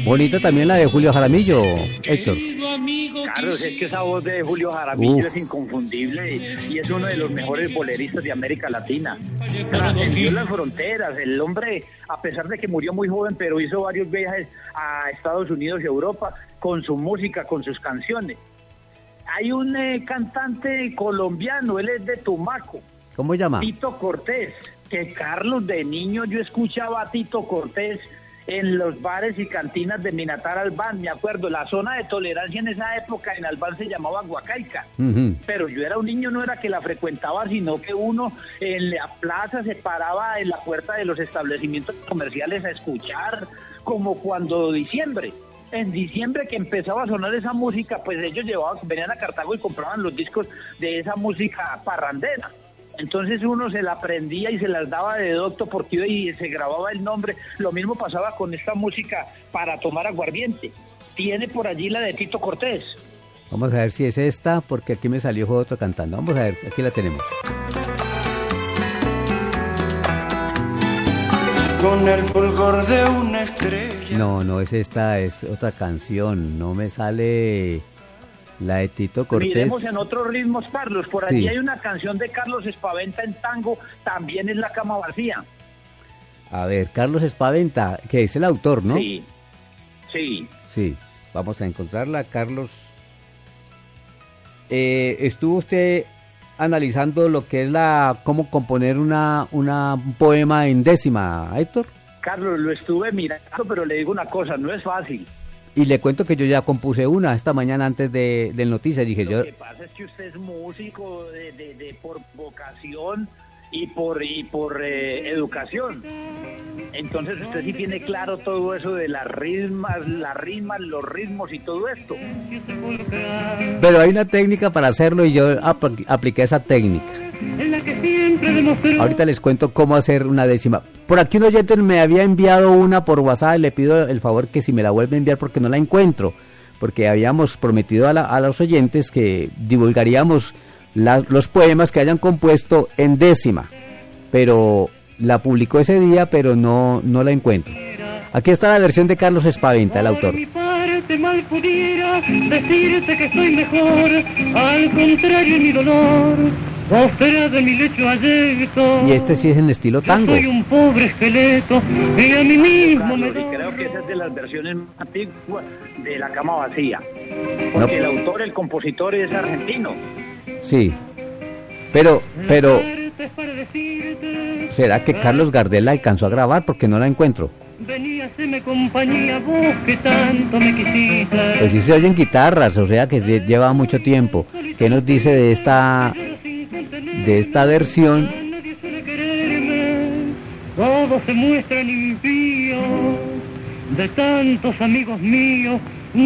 Bonita también la de Julio Jaramillo, Héctor. Carlos, es que esa voz de Julio Jaramillo es inconfundible y es uno de los mejores boleristas de América Latina. Trascendió las fronteras, el hombre, a pesar de que murió muy joven, pero hizo varios viajes a Estados Unidos y Europa con su música, con sus canciones. Hay un cantante colombiano, él es de Tumaco. ¿Cómo se llama? Tito Cortés, que Carlos, de niño yo escuchaba a Tito Cortés en los bares y cantinas de Minatar Albán, me acuerdo, la zona de tolerancia en esa época en Albán se llamaba Huacaica, pero yo era un niño, no era que la frecuentaba, sino que uno en la plaza se paraba en la puerta de los establecimientos comerciales a escuchar, como cuando en diciembre que empezaba a sonar esa música, pues ellos venían a Cartago y compraban los discos de esa música parrandera. Entonces uno se la aprendía y se las daba de docto porque iba y se grababa el nombre. Lo mismo pasaba con esta música para tomar aguardiente. Tiene por allí la de Tito Cortés. Vamos a ver si es esta, porque aquí me salió otro cantando. Vamos a ver, aquí la tenemos. Con el fulgor de una estrella. No es esta, es otra canción. No me sale la de Tito Cortés. Miremos en otros ritmos, Carlos. Por allí hay una canción de Carlos Espaventa en tango, también es La Cama Vacía. A ver, Carlos Espaventa, que es el autor, ¿no? Sí. Sí, vamos a encontrarla, Carlos. ¿Estuvo usted analizando lo que es cómo componer un poema en décima, Héctor? Carlos, lo estuve mirando, pero le digo una cosa, no es fácil. Y le cuento que yo ya compuse una esta mañana antes del noticias. Dije Lo que pasa es que usted es músico por vocación y por educación. Entonces usted sí tiene claro todo eso de las rimas, los ritmos y todo esto. Pero hay una técnica para hacerlo y yo apliqué esa técnica. Ahorita les cuento cómo hacer una décima. Por aquí un oyente me había enviado una por WhatsApp, le pido el favor que si me la vuelve a enviar porque no la encuentro, porque habíamos prometido a los oyentes que divulgaríamos los poemas que hayan compuesto en décima, pero la publicó ese día, pero no la encuentro. Aquí está la versión de Carlos Espaventa, el autor. Mal pudiera decirte que soy mejor, al contrario mi dolor, ofera de mi lecho ayer. Y este sí es en estilo tango. Soy un pobre esqueleto y a mí mismo me doy. Creo que esa es de las versiones más antiguas de La Cama Vacía, porque el autor, el compositor es argentino. Sí, pero ¿será que Carlos Gardel la alcanzó a grabar? Porque no la encuentro. Venía, haceme compañía, vos que tanto me quisiste. Pues sí se oyen guitarras, o sea que lleva mucho tiempo. ¿Qué nos dice de esta versión? Nadie suele quererme, todos se muestran impíos, de tantos amigos míos